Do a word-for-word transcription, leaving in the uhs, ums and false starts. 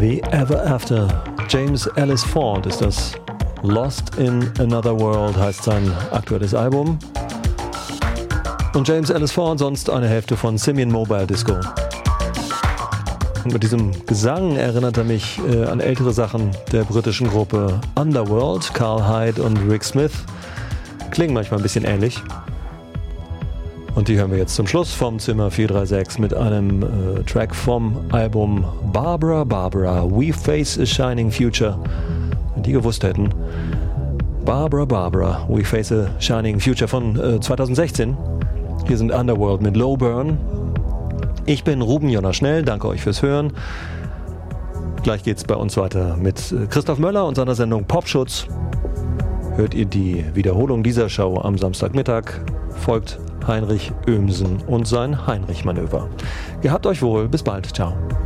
Happily Ever After. James Ellis Ford ist das. Lost in Another World heißt sein aktuelles Album. Und James Ellis Ford sonst eine Hälfte von Simian Mobile Disco. Und mit diesem Gesang erinnert er mich äh, an ältere Sachen der britischen Gruppe Underworld. Carl Hyde und Rick Smith klingen manchmal ein bisschen ähnlich. Und die hören wir jetzt zum Schluss vom Zimmer vier drei sechs mit einem äh, Track vom Album Barbara Barbara, We Face a Shining Future. Wenn die gewusst hätten. Barbara Barbara, We Face a Shining Future von äh, zweitausendsechzehn. Hier sind Underworld mit Low Burn. Ich bin Ruben Jonas Schnell, danke euch fürs Hören. Gleich geht's bei uns weiter mit Christoph Möller und seiner Sendung Popschutz. Hört ihr die Wiederholung dieser Show am Samstagmittag. Folgt Heinrich Oehmsen und sein Heinrich-Manöver. Gehabt euch wohl, bis bald, ciao.